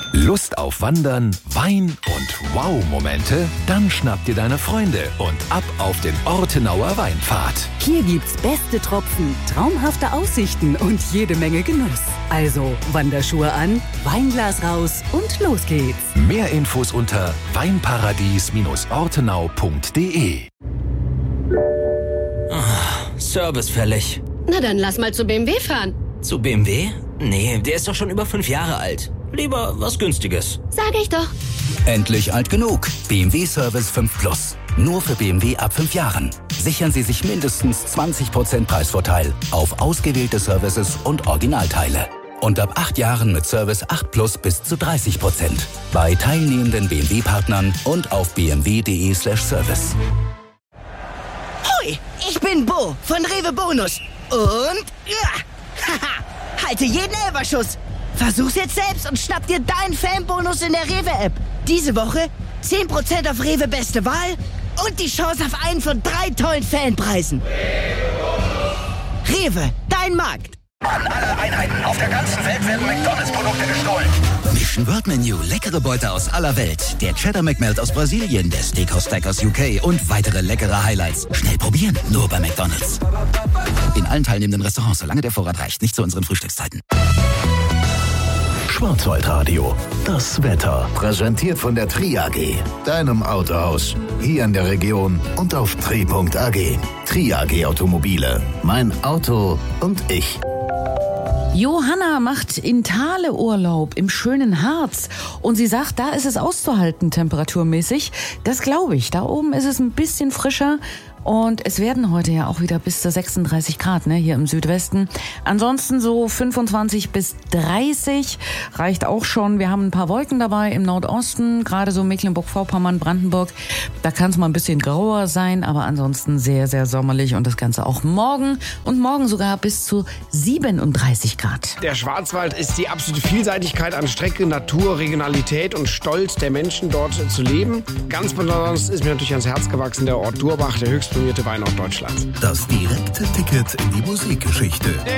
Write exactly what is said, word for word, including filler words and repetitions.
Lust auf Wandern, Wein und Wow-Momente? Dann schnapp dir deine Freunde und ab auf den Ortenauer Weinpfad. Hier gibt's beste Tropfen, traumhafte Aussichten und jede Menge Genuss. Also Wanderschuhe an, Weinglas raus und los geht's. Mehr Infos unter weinparadies ortenau punkt de. Oh, Service fällig. Na dann lass mal zu B M W fahren. Zu B M W? Nee, der ist doch schon über fünf Jahre alt. Lieber was Günstiges. Sag ich doch. Endlich alt genug. B M W Service fünf Plus. Nur für B M W ab fünf Jahren. Sichern Sie sich mindestens zwanzig Prozent Preisvorteil auf ausgewählte Services und Originalteile. Und ab acht Jahren mit Service acht Plus bis zu dreißig Prozent. Bei teilnehmenden B M W-Partnern und auf b m w punkt de slash service. Hoi, ich bin Bo von Rewe Bonus. Und ja, haha, halte jeden Elberschuss. Versuch's jetzt selbst und schnapp dir deinen Fanbonus in der Rewe-App. Diese Woche zehn Prozent auf Rewe Beste Wahl und die Chance auf einen von drei tollen Fanpreisen. Rewe, dein Markt. An alle Einheiten auf der ganzen Welt werden McDonalds-Produkte gestohlen. Mission World Menu, leckere Beute aus aller Welt. Der Cheddar McMelt aus Brasilien, der Steakhouse Stack aus U K und weitere leckere Highlights. Schnell probieren, nur bei McDonalds. In allen teilnehmenden Restaurants, solange der Vorrat reicht, nicht zu unseren Frühstückszeiten. Schwarzwaldradio, das Wetter. Präsentiert von der Tri A G, deinem Autohaus. Hier in der Region und auf tri punkt a g. Tri A G Automobile. Mein Auto und ich. Johanna macht in Thale Urlaub im schönen Harz und sie sagt, da ist es auszuhalten temperaturmäßig. Das glaube ich. Da oben ist es ein bisschen frischer. Und es werden heute ja auch wieder bis zu sechsunddreißig Grad, ne, hier im Südwesten. Ansonsten so fünfundzwanzig bis dreißig reicht auch schon. Wir haben ein paar Wolken dabei im Nordosten, gerade so Mecklenburg-Vorpommern, Brandenburg. Da kann es mal ein bisschen grauer sein, aber ansonsten sehr, sehr sommerlich und das Ganze auch morgen. Und morgen sogar bis zu siebenunddreißig Grad. Der Schwarzwald ist die absolute Vielseitigkeit an Strecke, Natur, Regionalität und Stolz der Menschen dort zu leben. Ganz besonders ist mir natürlich ans Herz gewachsen der Ort Durbach, der höchst prämierte Weinort Deutschlands. Das direkte Ticket in die Musikgeschichte.